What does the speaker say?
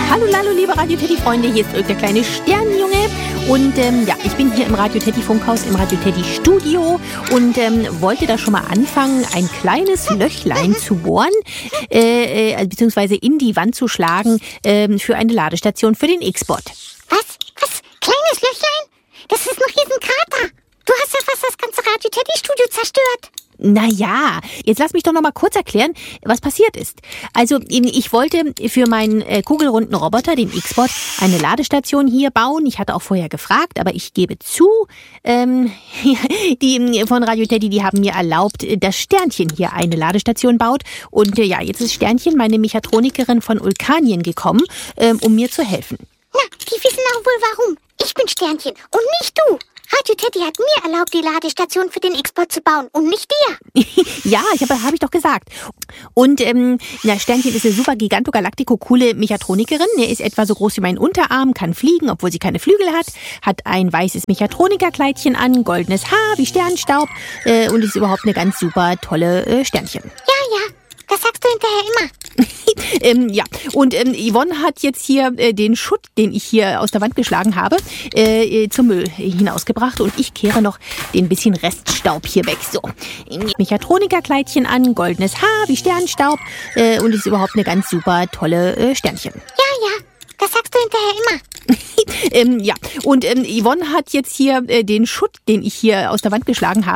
Hallo, liebe Radio Teddy-Freunde, hier ist der kleine Sternenjunge und ich bin hier im Radio Teddy-Funkhaus, im Radio Teddy-Studio und wollte da schon mal anfangen, ein kleines Löchlein zu bohren, beziehungsweise in die Wand zu schlagen für eine Ladestation für den X-Bot. Was? Kleines Löchlein? Das ist ein Riesenkrater. Du hast ja fast das ganze Radio Teddy-Studio zerstört. Naja, jetzt lass mich doch noch mal kurz erklären, was passiert ist. Also, ich wollte für meinen kugelrunden Roboter, den X-Bot, eine Ladestation hier bauen. Ich hatte auch vorher gefragt, aber ich gebe zu, die von Radio Teddy, die haben mir erlaubt, dass Sternchen hier eine Ladestation baut. Und jetzt ist Sternchen, meine Mechatronikerin von Ulkanien, gekommen, um mir zu helfen. Na, die wissen auch wohl warum. Ich bin Sternchen und nicht du. Radio Teddy hat mir erlaubt, die Ladestation für den X-Bot zu bauen und nicht dir. Ja, hab ich doch gesagt. Und Sternchen ist eine super gigantogalactico-coole Mechatronikerin. Er ist etwa so groß wie mein Unterarm, kann fliegen, obwohl sie keine Flügel hat ein weißes Mechatronikerkleidchen an, goldenes Haar wie Sternstaub und ist überhaupt eine ganz super tolle Sternchen. Ja, das sagst du hinterher immer. Und Yvonne hat jetzt hier den Schutt, den ich hier aus der Wand geschlagen habe, zum Müll hinausgebracht und ich kehre noch den bisschen Reststaub hier weg. So, Mechatronikerkleidchen an, goldenes Haar wie Sternstaub und ist überhaupt eine ganz super tolle Sternchen. Ja, das sagst du hinterher immer. Und Yvonne hat jetzt hier den Schutt, den ich hier aus der Wand geschlagen habe,